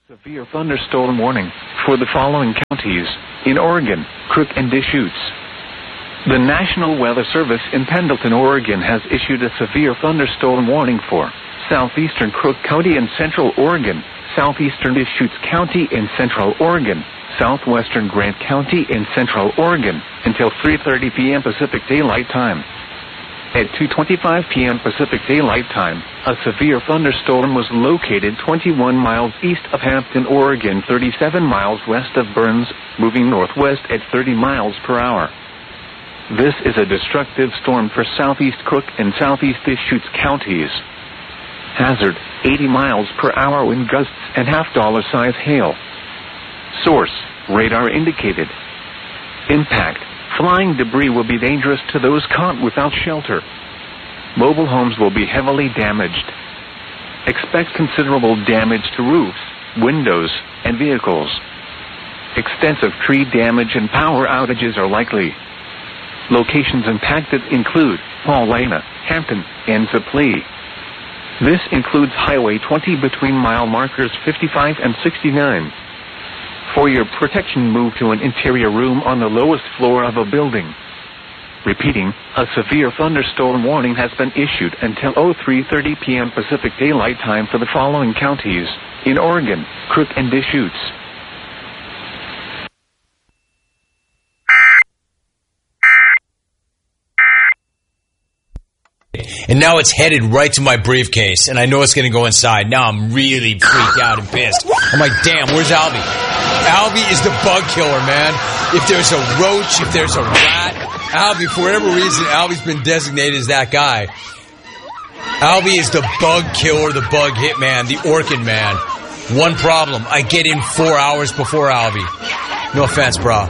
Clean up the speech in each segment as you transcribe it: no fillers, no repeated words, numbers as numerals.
Severe thunderstorm warning for the following counties in Oregon, Crook and Deschutes. The National Weather Service in Pendleton, Oregon has issued a severe thunderstorm warning for southeastern Crook County in central Oregon, southeastern Deschutes County in central Oregon, southwestern Grant County in central Oregon until 3:30 p.m. Pacific Daylight Time. At 2:25 p.m. Pacific Daylight Time, a severe thunderstorm was located 21 miles east of Hampton, Oregon, 37 miles west of Burns, moving northwest at 30 miles per hour. This is a destructive storm for southeast Crook and southeast Deschutes counties. Hazard, 80 miles per hour wind gusts and half-dollar size hail. Source, radar indicated. Impact, flying debris will be dangerous to those caught without shelter. Mobile homes will be heavily damaged. Expect considerable damage to roofs, windows, and vehicles. Extensive tree damage and power outages are likely. Locations impacted include Paulina, Hampton, and Ziplee. This includes Highway 20 between mile markers 55 and 69. For your protection, move to an interior room on the lowest floor of a building. Repeating, a severe thunderstorm warning has been issued until 3:30 p.m. Pacific Daylight Time for the following counties in Oregon, Crook and Deschutes. And now it's headed right to my briefcase, and I know it's going to go inside. Now I'm really freaked out and pissed. I'm like, damn, where's Albie? Albie is the bug killer, man. If there's a roach, if there's a rat, Albie, for whatever reason, Albie's been designated as that guy. Albie is the bug killer, the bug hitman, the Orkin man. One problem, I get in 4 hours before Albie. No offense, bro.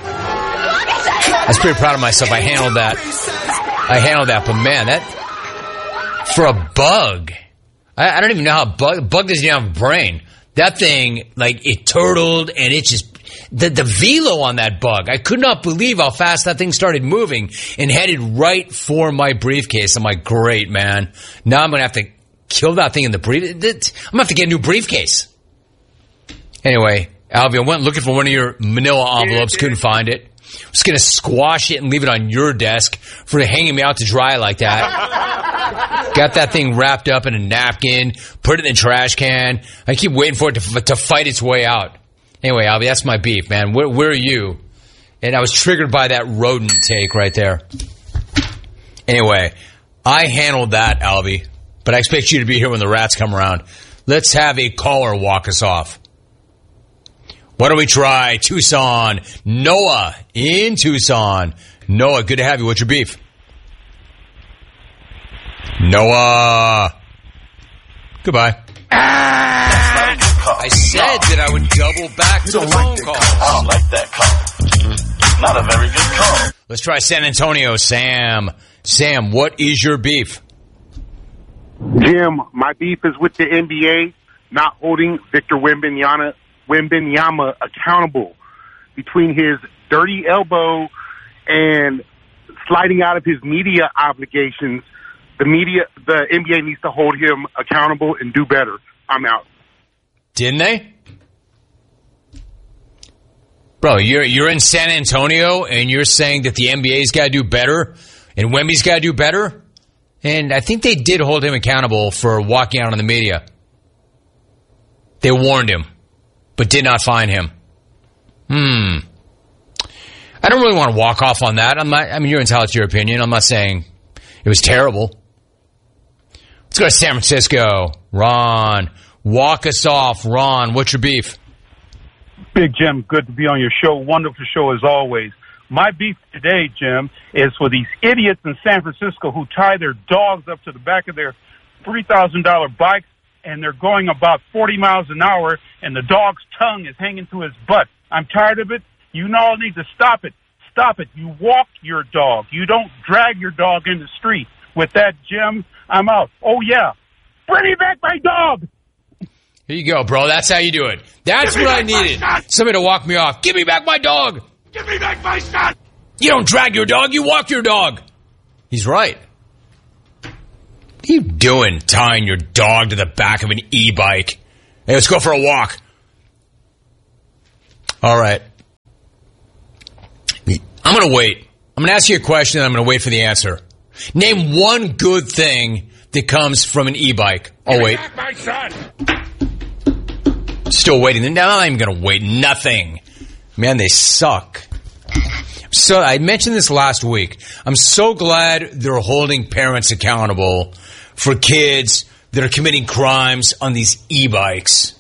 I was pretty proud of myself. I handled that, but man, that... For a bug, I don't even know how bug doesn't even have a brain. That thing, like, it turtled, and it just, the velo on that bug, I could not believe how fast that thing started moving and headed right for my briefcase. I'm like, great, man. Now I'm going to have to kill that thing in the briefcase. I'm going to have to get a new briefcase. Anyway, Albie, I went looking for one of your manila envelopes, couldn't find it. I was going to squash it and leave it on your desk for hanging me out to dry like that. Got that thing wrapped up in a napkin, put it in the trash can. I keep waiting for it to fight its way out. Anyway, Albie, that's my beef, man. Where are you? And I was triggered by that rodent take right there. Anyway, I handled that, Albie. But I expect you to be here when the rats come around. Let's have a caller walk us off. Why don't we try Tucson? Noah in Tucson. Noah, good to have you. What's your beef? Noah. Goodbye. I said that I would double back to the phone call. I don't like that call. Not a very good call. Let's try San Antonio. Sam. Sam, what is your beef? Jim, my beef is with the NBA not holding Victor Wembanyama accountable between his dirty elbow and sliding out of his media obligations. The NBA needs to hold him accountable and do better. I'm out. Didn't they? Bro, you're in San Antonio and you're saying that the NBA's got to do better and Wemby's got to do better? And I think they did hold him accountable for walking out on the media. They warned him, but did not fine him. I don't really want to walk off on that. You're entitled to your opinion. I'm not saying it was terrible. Let's go to San Francisco. Ron, walk us off. Ron, what's your beef? Big Jim, good to be on your show. Wonderful show as always. My beef today, Jim, is for these idiots in San Francisco who tie their dogs up to the back of their $3,000 bikes, and they're going about 40 miles an hour, and the dog's tongue is hanging to his butt. I'm tired of it. You all need to stop it. Stop it. You walk your dog. You don't drag your dog in the street. With that, Jim, I'm out. Oh, yeah. Bring me back my dog. Here you go, bro. That's how you do it. That's what I needed. Somebody to walk me off. Give me back my dog. Give me back my son. You don't drag your dog. You walk your dog. He's right. What are you doing tying your dog to the back of an e-bike? Hey, let's go for a walk. All right. I'm going to wait. I'm going to ask you a question, and I'm going to wait for the answer. Name one good thing that comes from an e-bike. Oh, wait. My son. Still waiting. Now I'm going to wait. Nothing. Man, they suck. So I mentioned this last week. I'm so glad they're holding parents accountable for kids that are committing crimes on these e-bikes.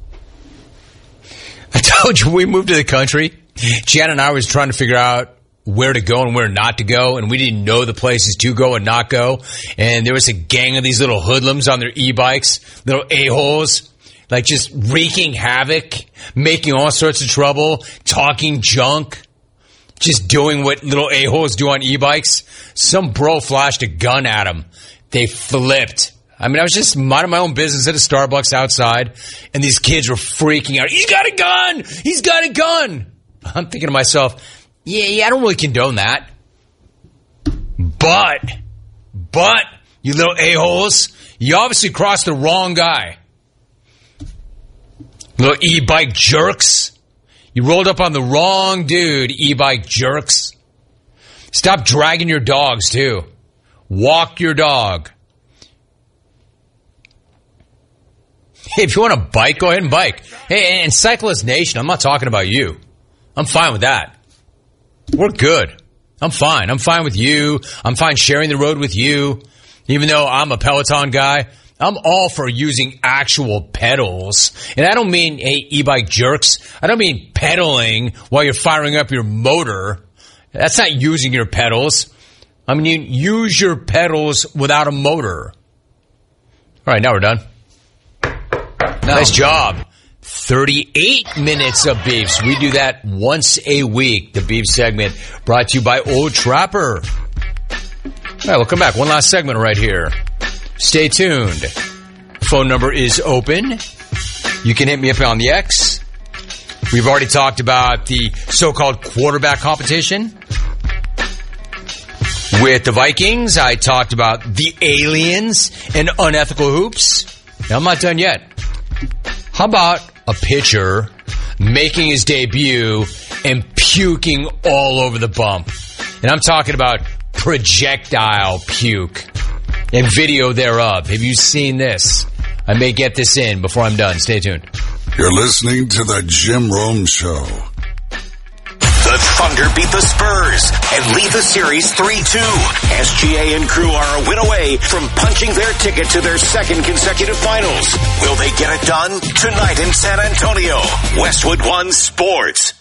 I told you we moved to the country. Jan and I was trying to figure out where to go and where not to go, and we didn't know the places to go and not go. And there was a gang of these little hoodlums on their e-bikes, little a-holes, like just wreaking havoc, making all sorts of trouble, talking junk, just doing what little a-holes do on e-bikes. Some bro flashed a gun at them. They flipped. I mean, I was just minding my own business at a Starbucks outside, and these kids were freaking out. He's got a gun! He's got a gun! I'm thinking to myself, yeah, I don't really condone that. But, you little a-holes, you obviously crossed the wrong guy. Little e-bike jerks. You rolled up on the wrong dude, e-bike jerks. Stop dragging your dogs, too. Walk your dog. Hey, if you want to bike, go ahead and bike. Hey, and Cyclist Nation, I'm not talking about you. I'm fine with that. We're good. I'm fine. I'm fine with you. I'm fine sharing the road with you. Even though I'm a Peloton guy, I'm all for using actual pedals. And I don't mean, hey, e-bike jerks. I don't mean pedaling while you're firing up your motor. That's not using your pedals. I mean, you use your pedals without a motor. All right, now we're done. Nice job. 38 minutes of beefs. We do that once a week. The beef segment brought to you by Old Trapper. All right, we'll come back. One last segment right here. Stay tuned. Phone number is open. You can hit me up on the X. We've already talked about the so-called quarterback competition with the Vikings. I talked about the aliens and unethical hoops. Now, I'm not done yet. How about a pitcher making his debut and puking all over the bump? And I'm talking about projectile puke and video thereof. Have you seen this? I may get this in before I'm done. Stay tuned. You're listening to the Jim Rome Show. The Thunder beat the Spurs and lead the series 3-2. SGA and crew are a win away from punching their ticket to their second consecutive finals. Will they get it done? Tonight in San Antonio, Westwood One Sports.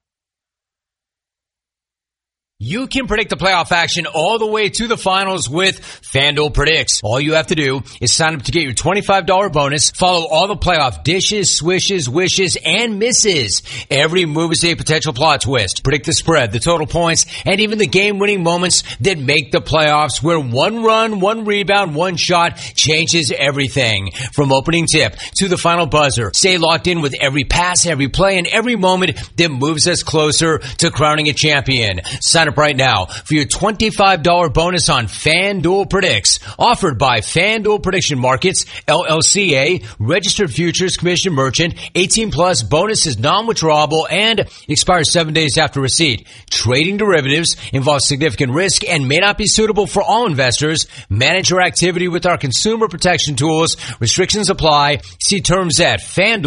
You can predict the playoff action all the way to the finals with FanDuel Predicts. All you have to do is sign up to get your $25 bonus. Follow all the playoff dishes, swishes, wishes, and misses. Every move is a potential plot twist. Predict the spread, the total points, and even the game-winning moments that make the playoffs, where one run, one rebound, one shot changes everything. From opening tip to the final buzzer, stay locked in with every pass, every play, and every moment that moves us closer to crowning a champion. Sign up right now for your $25 bonus on FanDuel Predicts, offered by FanDuel Prediction Markets, LLCA, registered futures commission merchant. 18 plus, bonus is non-withdrawable and expires 7 days after receipt. Trading derivatives involves significant risk and may not be suitable for all investors. Manage your activity with our consumer protection tools. Restrictions apply. See terms at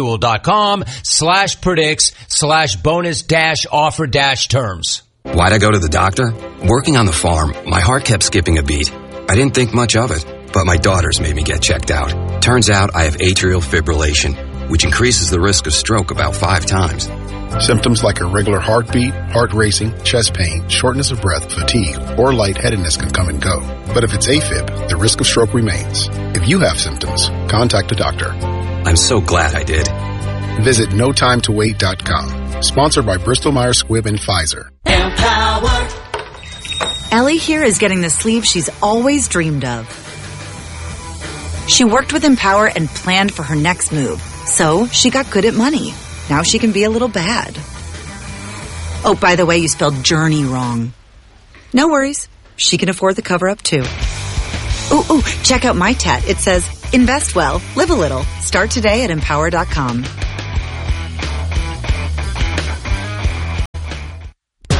FanDuel.com/predicts/bonus-offer-terms. Why'd I go to the doctor? Working on the farm, my heart kept skipping a beat. I didn't think much of it, but my daughters made me get checked out. Turns out I have atrial fibrillation, which increases the risk of stroke about 5 times. Symptoms like irregular heartbeat, heart racing, chest pain, shortness of breath, fatigue, or lightheadedness can come and go. But if it's AFib, the risk of stroke remains. If you have symptoms, contact a doctor. I'm so glad I did. Visit NoTimeToWait.com. Sponsored by Bristol-Myers Squibb and Pfizer. Empower. Ellie here is getting the sleeve she's always dreamed of. She worked with Empower and planned for her next move, so she got good at money. Now she can be a little bad. Oh, by the way, you spelled journey wrong. No worries. She can afford the cover-up, too. Ooh, check out my tat. It says, invest well, live a little. Start today at Empower.com.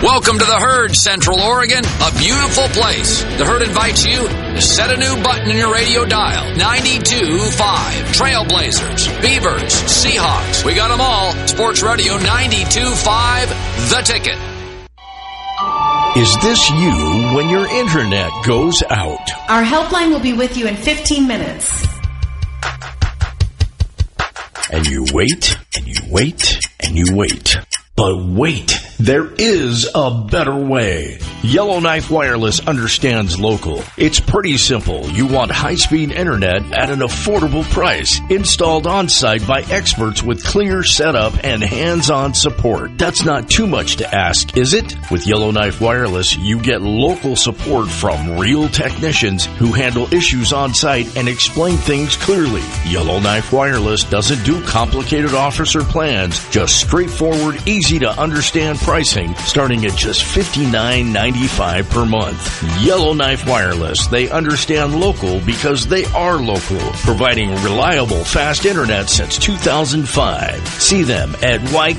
Welcome to the Herd, Central Oregon, a beautiful place. The Herd invites you to set a new button in your radio dial. 92.5. Trailblazers, Beavers, Seahawks. We got them all. Sports Radio 92.5, The Ticket. Is this you when your internet goes out? Our helpline will be with you in 15 minutes. And you wait, and you wait, and you wait. But wait, there is a better way. Yellowknife Wireless understands local. It's pretty simple. You want high-speed internet at an affordable price, installed on-site by experts with clear setup and hands-on support. That's not too much to ask, is it? With Yellowknife Wireless, you get local support from real technicians who handle issues on-site and explain things clearly. Yellowknife Wireless doesn't do complicated offers or plans, just straightforward, easy-to-understand pricing starting at just $59.95 per month. Yellowknife Wireless. They understand local because they are local, providing reliable, fast internet since 2005. See them at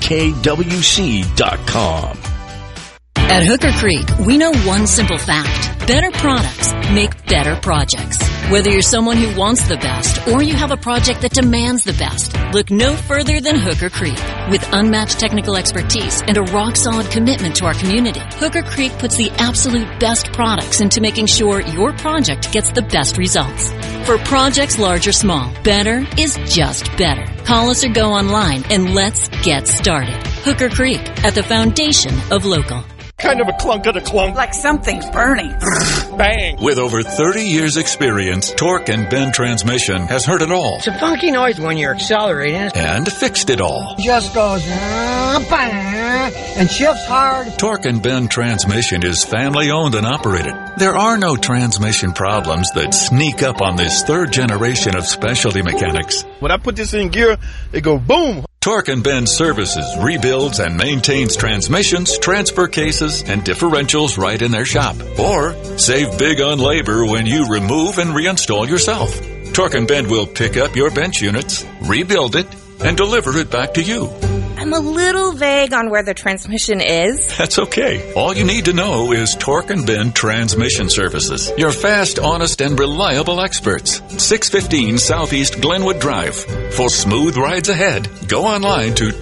ykwc.com. At Hooker Creek, we know one simple fact. Better products make better projects. Whether you're someone who wants the best or you have a project that demands the best, look no further than Hooker Creek. With unmatched technical expertise and a rock-solid commitment to our community, Hooker Creek puts the absolute best products into making sure your project gets the best results. For projects large or small, better is just better. Call us or go online and let's get started. Hooker Creek, at the foundation of local. Kind of a clunk of the clunk. Like something's burning. Bang. With over 30 years experience, Torque and Bend Transmission has heard it all. It's a funky noise when you're accelerating. And fixed it all. Just goes bang, and shifts hard. Torque and Bend Transmission is family owned and operated. There are no transmission problems that sneak up on this third generation of specialty mechanics. When I put this in gear, it goes boom. Torque and Bend services, rebuilds, and maintains transmissions, transfer cases, and differentials right in their shop. Or save big on labor when you remove and reinstall yourself. Torque and Bend will pick up your bench units, rebuild it, and deliver it back to you. I'm a little vague on where the transmission is. That's okay. All you need to know is Torque and Bend Transmission Services. Your fast, honest, and reliable experts. 615 Southeast Glenwood Drive. For smooth rides ahead, go online to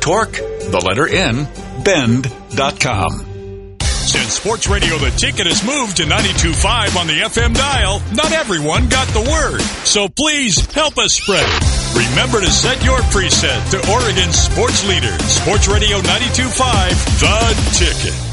bend.com. Since Sports Radio The Ticket has moved to 92.5 on the FM dial, not everyone got the word. So please help us spread it. Remember to set your preset to Oregon's sports leader, Sports Radio 92.5, The Ticket.